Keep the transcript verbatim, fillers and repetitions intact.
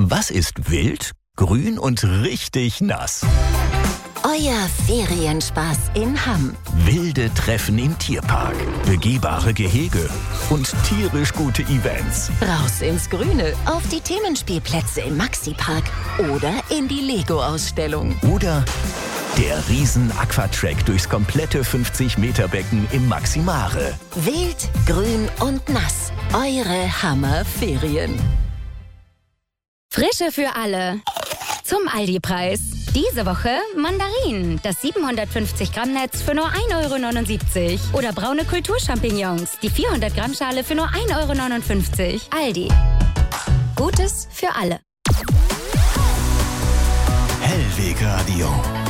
Was ist wild, grün und richtig nass? Euer Ferienspaß in Hamm. Wilde Treffen im Tierpark, begehbare Gehege und tierisch gute Events. Raus ins Grüne, auf die Themenspielplätze im Maxi-Park oder in die Lego-Ausstellung. Oder der Riesen-Aquatrack durchs komplette fünfzig Meter Becken im Maximare. Wild, grün und nass. Eure Hammer-Ferien. Frische für alle. Zum Aldi-Preis. Diese Woche Mandarinen, das siebenhundertfünfzig Gramm Netz für nur ein Euro neunundsiebzig. Oder braune Kulturchampignons, die vierhundert Gramm Schale für nur ein Euro neunundfünfzig. Aldi. Gutes für alle. Hellweg Radio.